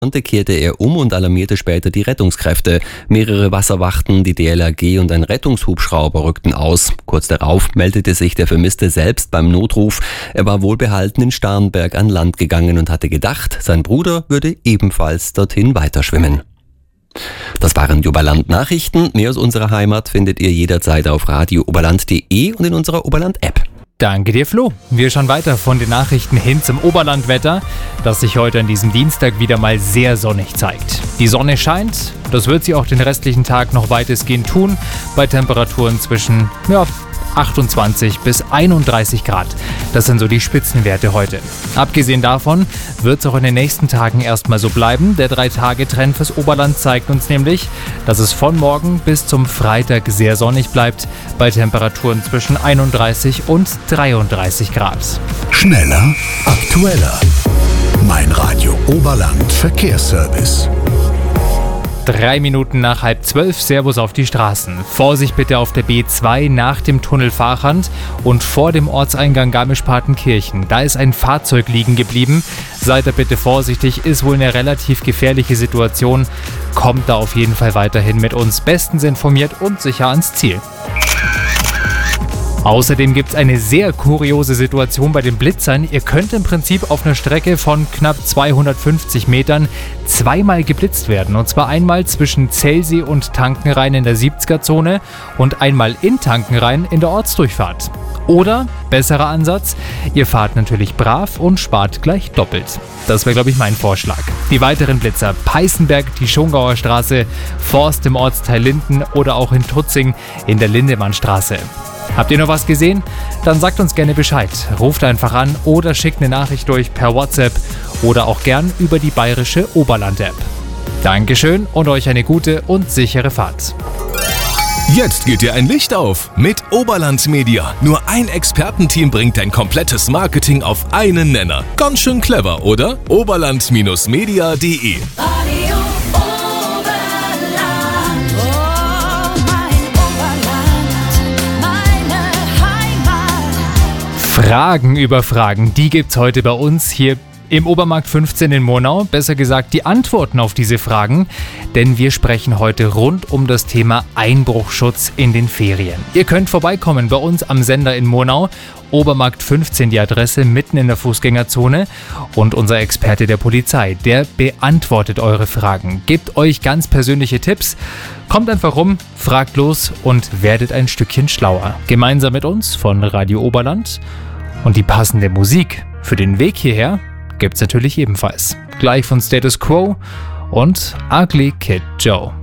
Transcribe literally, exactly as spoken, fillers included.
kehrte er um und alarmierte später die Rettungskräfte. Mehrere Wasserwachten, die D L R G und ein Rettungshubschrauber rückten aus. Kurz darauf meldete sich der Vermisste selbst beim Notruf. Er war wohlbehalten in Starnberg an Land gegangen und hatte gedacht, sein Bruder würde ebenfalls dorthin weiterschwimmen. Das waren die Oberland-Nachrichten. Mehr aus unserer Heimat findet ihr jederzeit auf radio oberland punkt de und in unserer Oberland-App. Danke dir, Flo. Wir schauen weiter von den Nachrichten hin zum Oberlandwetter, das sich heute an diesem Dienstag wieder mal sehr sonnig zeigt. Die Sonne scheint, das wird sie auch den restlichen Tag noch weitestgehend tun, bei Temperaturen zwischen ja, achtundzwanzig bis einunddreißig Grad. Das sind so die Spitzenwerte heute. Abgesehen davon wird es auch in den nächsten Tagen erstmal so bleiben. Der drei-Tage-Trend fürs Oberland zeigt uns nämlich, dass es von morgen bis zum Freitag sehr sonnig bleibt, bei Temperaturen zwischen einunddreißig und dreiunddreißig Grad. Schneller, aktueller. Mein Radio Oberland Verkehrsservice. Drei Minuten nach halb zwölf, Servus auf die Straßen. Vorsicht bitte auf der B zwei nach dem Tunnel Fahrrand und vor dem Ortseingang Garmisch-Partenkirchen. Da ist ein Fahrzeug liegen geblieben. Seid da bitte vorsichtig, ist wohl eine relativ gefährliche Situation. Kommt da auf jeden Fall weiterhin mit uns bestens informiert und sicher ans Ziel. Außerdem gibt es eine sehr kuriose Situation bei den Blitzern. Ihr könnt im Prinzip auf einer Strecke von knapp zweihundertfünfzig Metern zweimal geblitzt werden. Und zwar einmal zwischen Zellsee und Tankenrhein in der siebziger-Zone und einmal in Tankenrhein in der Ortsdurchfahrt. Oder, besserer Ansatz, ihr fahrt natürlich brav und spart gleich doppelt. Das wäre, glaube ich, mein Vorschlag. Die weiteren Blitzer: Peißenberg, die Schongauer Straße, Forst im Ortsteil Linden oder auch in Tutzing in der Lindemannstraße. Habt ihr noch was gesehen? Dann sagt uns gerne Bescheid. Ruft einfach an oder schickt eine Nachricht durch per WhatsApp oder auch gern über die bayerische Oberland-App. Dankeschön und euch eine gute und sichere Fahrt. Jetzt geht dir ein Licht auf mit Oberland Media. Nur ein Expertenteam bringt dein komplettes Marketing auf einen Nenner. Ganz schön clever, oder? oberland Media punkt de Fragen über Fragen, die gibt's heute bei uns hier im Obermarkt fünfzehn in Monau. Besser gesagt, die Antworten auf diese Fragen, denn wir sprechen heute rund um das Thema Einbruchschutz in den Ferien. Ihr könnt vorbeikommen bei uns am Sender in Monau. Obermarkt fünfzehn die Adresse, mitten in der Fußgängerzone. Und unser Experte der Polizei, der beantwortet eure Fragen, gibt euch ganz persönliche Tipps. Kommt einfach rum, fragt los und werdet ein Stückchen schlauer. Gemeinsam mit uns von Radio Oberland. Und die passende Musik für den Weg hierher gibt's natürlich ebenfalls. Gleich von Status Quo und Ugly Kid Joe.